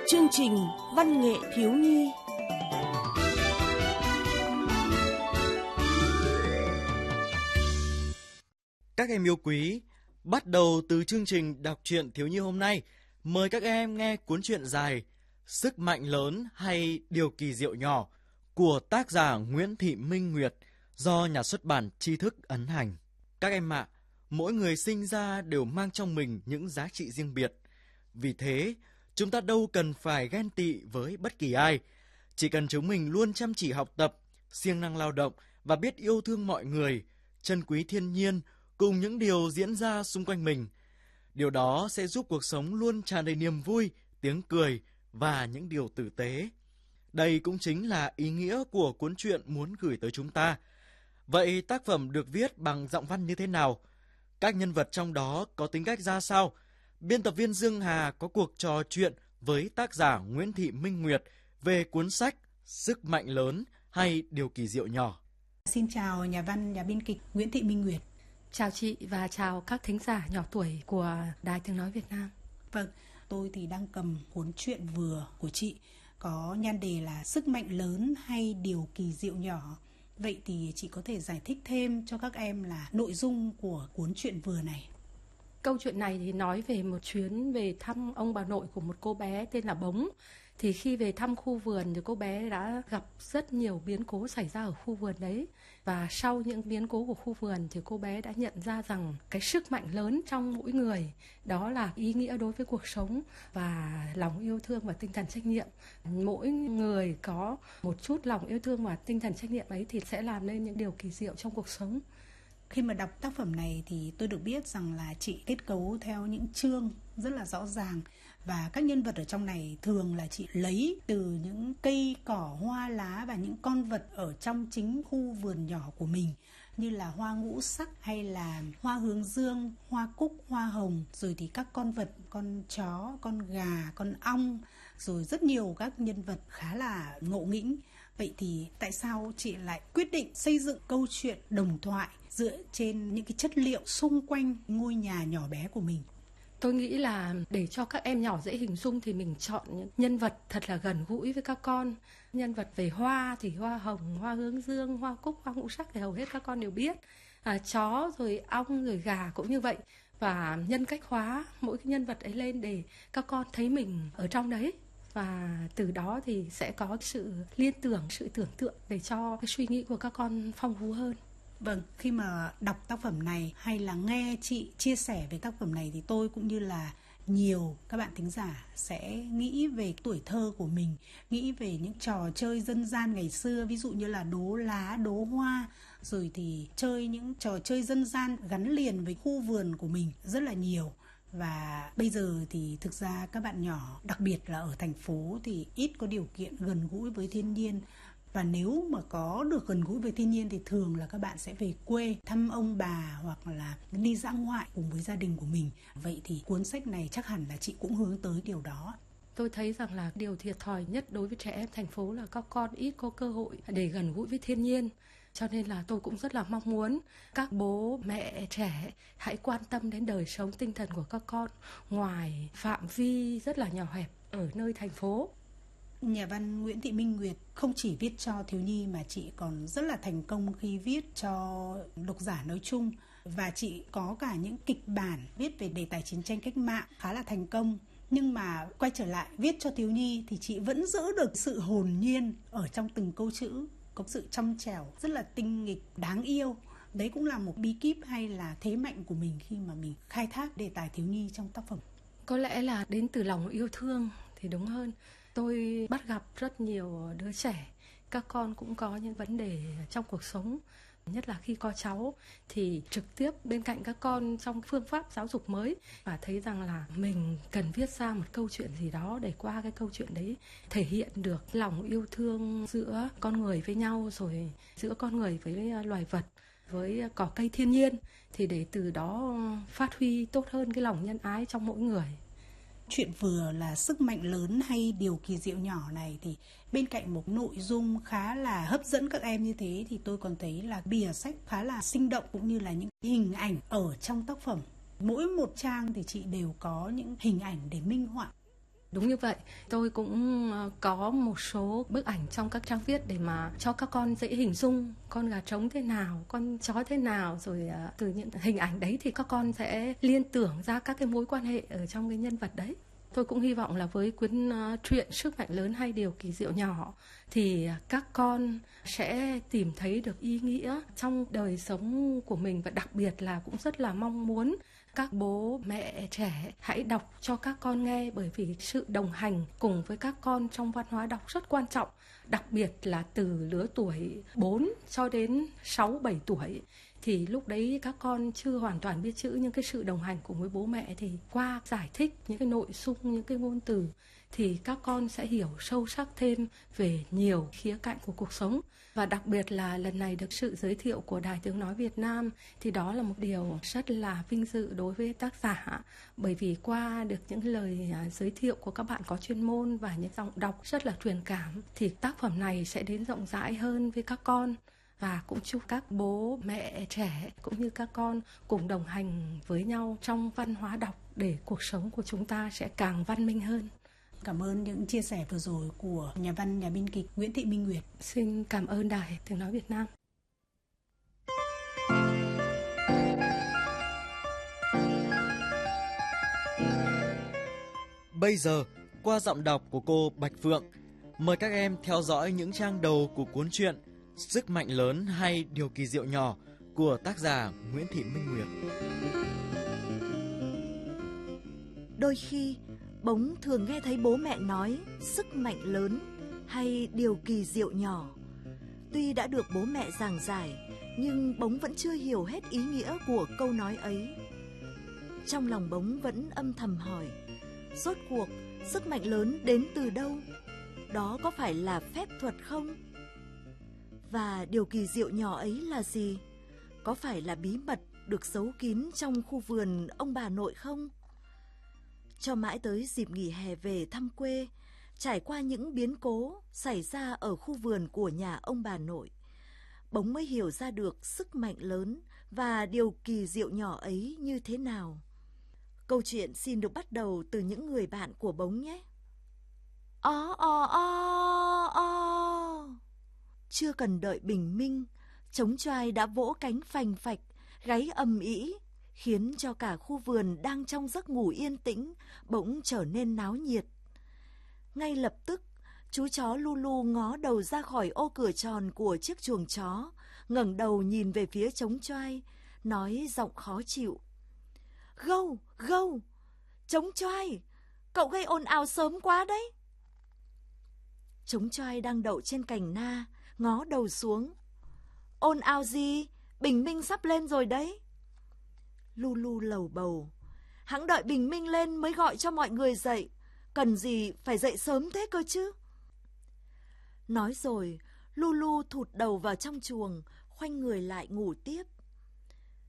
Chương trình Văn nghệ thiếu nhi. Các em yêu quý, bắt đầu từ chương trình đọc truyện thiếu nhi hôm nay, mời các em nghe cuốn truyện dài Sức mạnh lớn hay điều kỳ diệu nhỏ của tác giả Nguyễn Thị Minh Nguyệt do nhà xuất bản Tri Thức ấn hành. Các em ạ, mỗi người sinh ra đều mang trong mình những giá trị riêng biệt. Vì thế, chúng ta đâu cần phải ghen tị với bất kỳ ai. Chỉ cần chúng mình luôn chăm chỉ học tập, siêng năng lao động và biết yêu thương mọi người, trân quý thiên nhiên cùng những điều diễn ra xung quanh mình. Điều đó sẽ giúp cuộc sống luôn tràn đầy niềm vui, tiếng cười và những điều tử tế. Đây cũng chính là ý nghĩa của cuốn truyện muốn gửi tới chúng ta. Vậy tác phẩm được viết bằng giọng văn như thế nào? Các nhân vật trong đó có tính cách ra sao? Biên tập viên Dương Hà có cuộc trò chuyện với tác giả Nguyễn Thị Minh Nguyệt về cuốn sách Sức mạnh lớn hay điều kỳ diệu nhỏ. Xin chào nhà văn, nhà biên kịch Nguyễn Thị Minh Nguyệt. Chào chị và chào các thính giả nhỏ tuổi của Đài Tiếng Nói Việt Nam. Vâng, tôi thì đang cầm cuốn truyện vừa của chị, có nhan đề là Sức mạnh lớn hay điều kỳ diệu nhỏ. Vậy thì chị có thể giải thích thêm cho các em là nội dung của cuốn truyện vừa này. Câu chuyện này thì nói về một chuyến về thăm ông bà nội của một cô bé tên là Bống. Thì khi về thăm khu vườn thì cô bé đã gặp rất nhiều biến cố xảy ra ở khu vườn đấy. Và sau những biến cố của khu vườn thì cô bé đã nhận ra rằng cái sức mạnh lớn trong mỗi người, đó là ý nghĩa đối với cuộc sống và lòng yêu thương và tinh thần trách nhiệm. Mỗi người có một chút lòng yêu thương và tinh thần trách nhiệm ấy thì sẽ làm nên những điều kỳ diệu trong cuộc sống. Khi mà đọc tác phẩm này thì tôi được biết rằng là chị kết cấu theo những chương rất là rõ ràng. Và các nhân vật ở trong này thường là chị lấy từ những cây cỏ, hoa lá và những con vật ở trong chính khu vườn nhỏ của mình, như là hoa ngũ sắc hay là hoa hướng dương, hoa cúc, hoa hồng, rồi thì các con vật, con chó, con gà, con ong, rồi rất nhiều các nhân vật khá là ngộ nghĩnh. Vậy thì tại sao chị lại quyết định xây dựng câu chuyện đồng thoại dựa trên những cái chất liệu xung quanh ngôi nhà nhỏ bé của mình? Tôi nghĩ là để cho các em nhỏ dễ hình dung thì mình chọn những nhân vật thật là gần gũi với các con. Nhân vật về hoa thì hoa hồng, hoa hướng dương, hoa cúc, hoa ngũ sắc thì hầu hết các con đều biết. Chó rồi ong rồi gà cũng như vậy. Và nhân cách hóa mỗi cái nhân vật ấy lên để các con thấy mình ở trong đấy. Và từ đó thì sẽ có sự liên tưởng, sự tưởng tượng để cho cái suy nghĩ của các con phong phú hơn. Vâng, khi mà đọc tác phẩm này hay là nghe chị chia sẻ về tác phẩm này thì tôi cũng như là nhiều các bạn thính giả sẽ nghĩ về tuổi thơ của mình, nghĩ về những trò chơi dân gian ngày xưa, ví dụ như là đố lá, đố hoa, rồi thì chơi những trò chơi dân gian gắn liền với khu vườn của mình rất là nhiều. Và bây giờ thì thực ra các bạn nhỏ, đặc biệt là ở thành phố thì ít có điều kiện gần gũi với thiên nhiên. Và nếu mà có được gần gũi với thiên nhiên thì thường là các bạn sẽ về quê thăm ông bà hoặc là đi dã ngoại cùng với gia đình của mình. Vậy thì cuốn sách này chắc hẳn là chị cũng hướng tới điều đó. Tôi thấy rằng là điều thiệt thòi nhất đối với trẻ em thành phố là các con ít có cơ hội để gần gũi với thiên nhiên. Cho nên là tôi cũng rất là mong muốn các bố mẹ trẻ hãy quan tâm đến đời sống tinh thần của các con ngoài phạm vi rất là nhỏ hẹp ở nơi thành phố. Nhà văn Nguyễn Thị Minh Nguyệt không chỉ viết cho thiếu nhi mà chị còn rất là thành công khi viết cho độc giả nói chung. Và chị có cả những kịch bản viết về đề tài chiến tranh cách mạng khá là thành công. Nhưng mà quay trở lại viết cho thiếu nhi thì chị vẫn giữ được sự hồn nhiên ở trong từng câu chữ, có sự trong trẻo, rất là tinh nghịch, đáng yêu. Đấy cũng là một bí kíp hay là thế mạnh của mình khi mà mình khai thác đề tài thiếu nhi trong tác phẩm. Có lẽ là đến từ lòng yêu thương thì đúng hơn. Tôi bắt gặp rất nhiều đứa trẻ, các con cũng có những vấn đề trong cuộc sống. Nhất là khi có cháu thì trực tiếp bên cạnh các con trong phương pháp giáo dục mới và thấy rằng là mình cần viết ra một câu chuyện gì đó để qua cái câu chuyện đấy thể hiện được lòng yêu thương giữa con người với nhau, rồi giữa con người với loài vật, với cỏ cây thiên nhiên, thì để từ đó phát huy tốt hơn cái lòng nhân ái trong mỗi người. Chuyện vừa là Sức mạnh lớn hay điều kỳ diệu nhỏ này thì bên cạnh một nội dung khá là hấp dẫn các em như thế thì tôi còn thấy là bìa sách khá là sinh động cũng như là những hình ảnh ở trong tác phẩm. Mỗi một trang thì chị đều có những hình ảnh để minh họa. Đúng như vậy, tôi cũng có một số bức ảnh trong các trang viết để mà cho các con dễ hình dung con gà trống thế nào, con chó thế nào, rồi từ những hình ảnh đấy thì các con sẽ liên tưởng ra các cái mối quan hệ ở trong cái nhân vật đấy. Tôi cũng hy vọng là với cuốn truyện Sức mạnh lớn hay điều kỳ diệu nhỏ thì các con sẽ tìm thấy được ý nghĩa trong đời sống của mình, và đặc biệt là cũng rất là mong muốn các bố mẹ trẻ hãy đọc cho các con nghe, bởi vì sự đồng hành cùng với các con trong văn hóa đọc rất quan trọng, đặc biệt là từ lứa tuổi 4 cho đến 6-7 tuổi. Thì lúc đấy các con chưa hoàn toàn biết chữ, nhưng cái sự đồng hành cùng với bố mẹ thì qua giải thích những cái nội dung, những cái ngôn từ thì các con sẽ hiểu sâu sắc thêm về nhiều khía cạnh của cuộc sống. Và đặc biệt là lần này được sự giới thiệu của Đài Tiếng Nói Việt Nam thì đó là một điều rất là vinh dự đối với tác giả, bởi vì qua được những lời giới thiệu của các bạn có chuyên môn và những giọng đọc rất là truyền cảm thì tác phẩm này sẽ đến rộng rãi hơn với các con. Và cũng chúc các bố mẹ trẻ cũng như các con cùng đồng hành với nhau trong văn hóa đọc để cuộc sống của chúng ta sẽ càng văn minh hơn. Cảm ơn những chia sẻ vừa rồi của nhà văn, nhà biên kịch Nguyễn Thị Minh Nguyệt. Xin cảm ơn Đài Tiếng Nói Việt Nam. Bây giờ, qua giọng đọc của cô Bạch Phượng, mời các em theo dõi những trang đầu của cuốn truyện Sức mạnh lớn hay điều kỳ diệu nhỏ của tác giả Nguyễn Thị Minh Nguyệt. Đôi khi, Bống thường nghe thấy bố mẹ nói sức mạnh lớn hay điều kỳ diệu nhỏ. Tuy đã được bố mẹ giảng giải, nhưng Bống vẫn chưa hiểu hết ý nghĩa của câu nói ấy. Trong lòng Bống vẫn âm thầm hỏi, rốt cuộc sức mạnh lớn đến từ đâu? Đó có phải là phép thuật không? Và điều kỳ diệu nhỏ ấy là gì? Có phải là bí mật được giấu kín trong khu vườn ông bà nội không? Cho mãi tới dịp nghỉ hè về thăm quê, trải qua những biến cố xảy ra ở khu vườn của nhà ông bà nội, Bống mới hiểu ra được sức mạnh lớn và điều kỳ diệu nhỏ ấy như thế nào. Câu chuyện xin được bắt đầu từ những người bạn của Bống nhé. Chưa cần đợi bình minh, trống choai đã vỗ cánh phành phạch, gáy ầm ĩ, khiến cho cả khu vườn đang trong giấc ngủ yên tĩnh bỗng trở nên náo nhiệt. Ngay lập tức, chú chó Lulu ngó đầu ra khỏi ô cửa tròn của chiếc chuồng chó, ngẩng đầu nhìn về phía trống choai, nói giọng khó chịu: Gâu, gâu, trống choai, cậu gây ồn ào sớm quá đấy. Trống choai đang đậu trên cành na, ngó đầu xuống. Ồn ào gì, bình minh sắp lên rồi đấy. Lulu lầu bầu, hẵng đợi bình minh lên mới gọi cho mọi người dậy, cần gì phải dậy sớm thế cơ chứ. Nói rồi, Lulu thụt đầu vào trong chuồng, khoanh người lại ngủ tiếp.